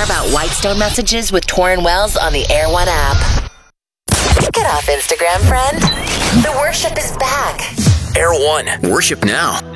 about Whitestone messages with Torrin Wells on the Air One app. Get off Instagram, friend. The worship is back. Air One. Worship now.